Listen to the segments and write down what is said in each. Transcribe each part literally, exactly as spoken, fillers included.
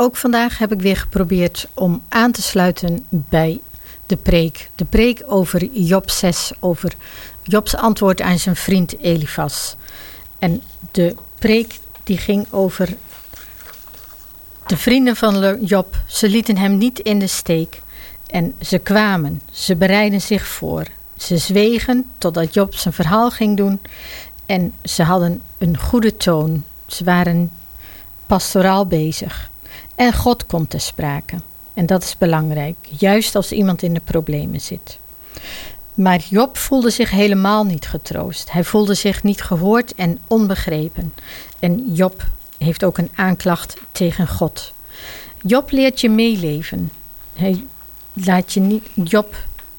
ook vandaag heb ik weer geprobeerd om aan te sluiten bij de preek. De preek over Job zes, over Jobs antwoord aan zijn vriend Elifas. En de preek die ging over de vrienden van Job. Ze lieten hem niet in de steek en ze kwamen. Ze bereidden zich voor. Ze zwegen totdat Job zijn verhaal ging doen en ze hadden een goede toon. Ze waren pastoraal bezig. En God komt ter sprake. En dat is belangrijk, juist als iemand in de problemen zit. Maar Job voelde zich helemaal niet getroost. Hij voelde zich niet gehoord en onbegrepen. En Job heeft ook een aanklacht tegen God. Job leert je meeleven. Hij laat je niet, Job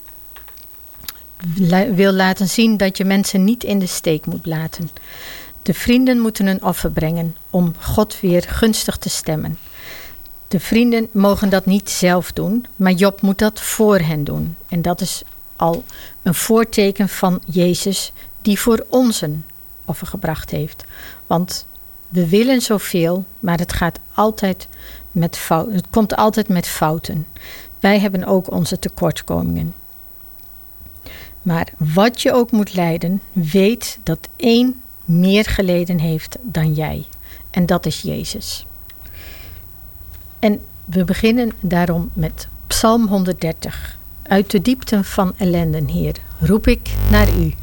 wil laten zien dat je mensen niet in de steek moet laten. De vrienden moeten een offer brengen om God weer gunstig te stemmen. De vrienden mogen dat niet zelf doen, maar Job moet dat voor hen doen. En dat is al een voorteken van Jezus die voor ons een offer gebracht heeft. Want we willen zoveel, maar het gaat altijd met fouten. Het komt altijd met fouten. Wij hebben ook onze tekortkomingen. Maar wat je ook moet lijden, weet dat één meer geleden heeft dan jij. En dat is Jezus. En we beginnen daarom met Psalm honderddertig. Uit de diepten van ellenden, Heer, roep ik naar u.